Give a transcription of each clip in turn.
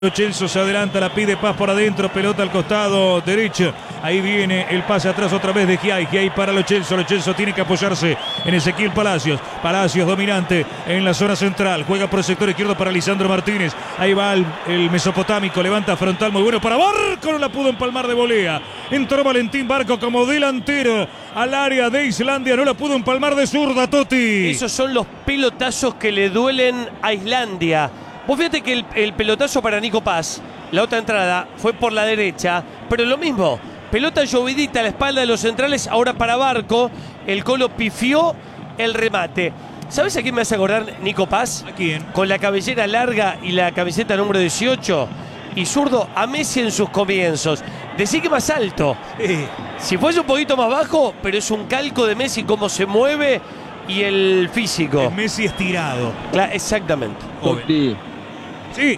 Lo Celso se adelanta, la pide Paz por adentro, pelota al costado derecho. Ahí viene el pase atrás otra vez de Giai. Giai para Lo Celso. Lo Celso tiene que apoyarse en Ezequiel Palacios. Palacios dominante en la zona central. Juega por el sector izquierdo para Lisandro Martínez. Ahí va el mesopotámico. Levanta frontal muy bueno para Barco. No la pudo empalmar de volea. Entró Valentín Barco como delantero al área de Islandia. No la pudo empalmar de zurda, Totti. Esos son los pelotazos que le duelen a Islandia. Vos fíjate que el pelotazo para Nico Paz, la otra entrada, fue por la derecha, pero lo mismo, pelota llovidita a la espalda de los centrales, ahora para Barco, el Colo pifió el remate. ¿Sabes a quién me hace acordar Nico Paz? ¿A quién? Con la cabellera larga y la camiseta número 18 y zurdo, a Messi en sus comienzos. Decí que más alto. Si fuese un poquito más bajo, pero es un calco de Messi, cómo se mueve y el físico. Es Messi estirado. Claro, exactamente. Totti. Sí.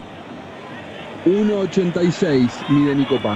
1.86 mide Nico Paz.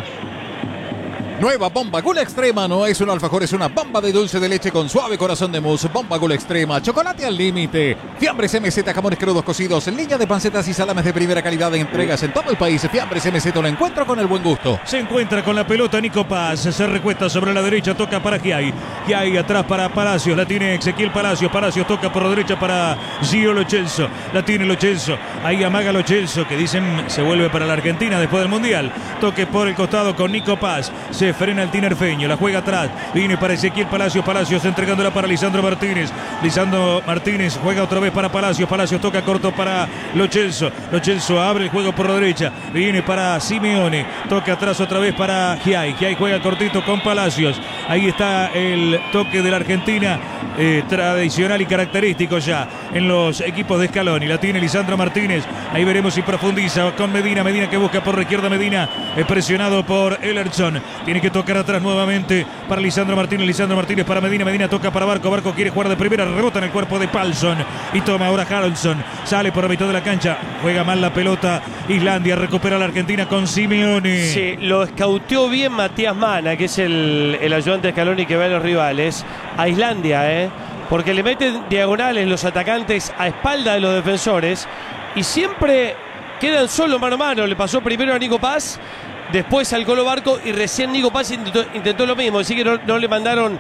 Nueva Bomba Gula Extrema, no es un alfajor, es una bomba de dulce de leche con suave corazón de mousse. Bomba Gula Extrema, chocolate al límite. Fiambres MZ, jamones crudos cocidos, línea de pancetas y salames de primera calidad de entregas en todo el país. Fiambres MZ, lo encuentro con el buen gusto. Se encuentra con la pelota Nico Paz, se recuesta sobre la derecha, toca para Giai. Giai atrás para Palacios, la tiene Ezequiel Palacios. Palacios toca por la derecha para Gio Lo Celso, la tiene Lo Celso. Ahí amaga Lo Celso, que dicen se vuelve para la Argentina después del Mundial. Toque por el costado con Nico Paz, se frena el tinerfeño, la juega atrás, viene para Ezequiel Palacios. Palacios entregándola para Lisandro Martínez. Lisandro Martínez juega otra vez para Palacios. Palacios toca corto para Lo Celso. Lo Celso abre el juego por la derecha, viene para Simeone, toca atrás otra vez para Giai. Giai juega cortito con Palacios. Ahí está el toque de la Argentina, tradicional y característico ya en los equipos de Scaloni. La tiene Lisandro Martínez. Ahí veremos si profundiza con Medina. Medina que busca por la izquierda. Medina presionado por Ellerson. Tiene que tocar atrás nuevamente para Lisandro Martínez. Lisandro Martínez para Medina. Medina toca para Barco. Barco quiere jugar de primera. Rebota en el cuerpo de Palsson. Y toma ahora Haraldson. Sale por la mitad de la cancha. Juega mal la pelota. Islandia recupera a la Argentina con Simeone. Sí, lo escauteó bien Matías Mana, que es el ayudante de Scaloni que ve a los rivales. A Islandia, porque le meten diagonales los atacantes a espalda de los defensores y siempre quedan solo mano a mano. Le pasó primero a Nico Paz, después al Colo Barco y recién Nico Paz intentó lo mismo, así que no le mandaron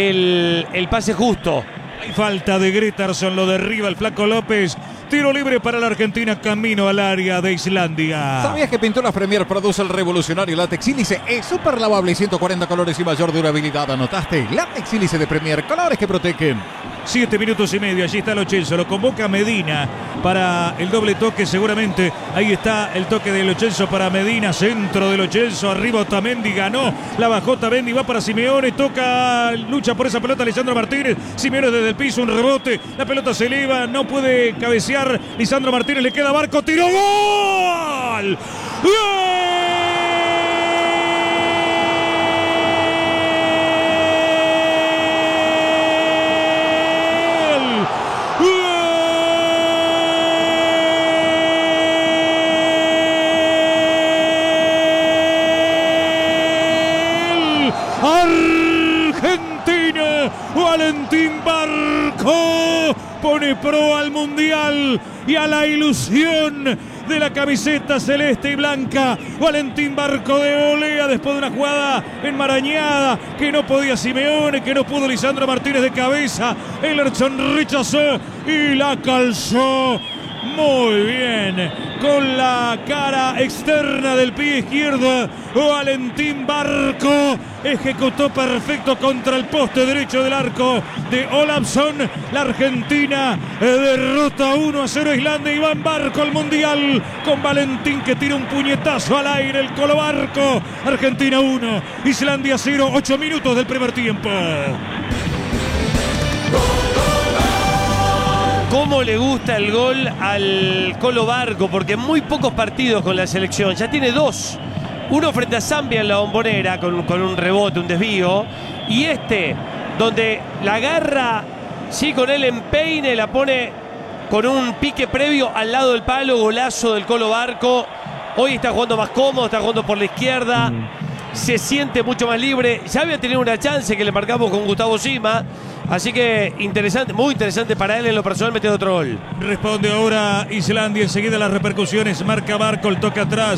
el pase justo. Hay falta de Gretarson, lo derriba el Flaco López. Tiro libre para la Argentina, camino al área de Islandia. ¿Sabías que Pinturas Premier produce el revolucionario látex sílice? Es súper lavable y 140 colores y mayor durabilidad. ¿Anotaste? Látex sílice de Premier, colores que protegen. 7 minutos y medio, allí está Lo Celso, lo convoca Medina para el doble toque seguramente. Ahí está el toque de Lo Celso para Medina, centro de Lo Celso, arriba Otamendi, ganó, la bajó Otamendi, va para Simeone, toca, lucha por esa pelota Lisandro Martínez. Simeone desde el piso, un rebote, la pelota se eleva, no puede cabecear Lisandro Martínez, le queda Barco, tiró, ¡gol! ¡Gol! Argentina, Valentín Barco pone pro al Mundial y a la ilusión de la camiseta celeste y blanca. Valentín Barco de volea después de una jugada enmarañada que no podía Simeone, que no pudo Lisandro Martínez de cabeza. Ellerson rechazó y la calzó muy bien con la cara externa del pie izquierdo. Valentín Barco ejecutó perfecto contra el poste derecho del arco de Olafsson. La Argentina derrota 1-0 a Islandia. Iván Barco al Mundial con Valentín que tira un puñetazo al aire. El Colo Barco. Argentina 1, Islandia 0. 8 minutos del primer tiempo. Cómo le gusta el gol al Colo Barco, porque en muy pocos partidos con la selección, ya tiene 2. Uno frente a Zambia en la Bombonera con un rebote, un desvío. Y donde la agarra, sí, con el empeine, la pone con un pique previo al lado del palo, golazo del Colo Barco. Hoy está jugando más cómodo, está jugando por la izquierda. Se siente mucho más libre. Ya había tenido una chance que le marcamos con Gustavo Sima. Así que interesante, muy interesante para él en lo personal meter otro gol. Responde ahora Islandia, enseguida las repercusiones. Marca Barco, el toque atrás.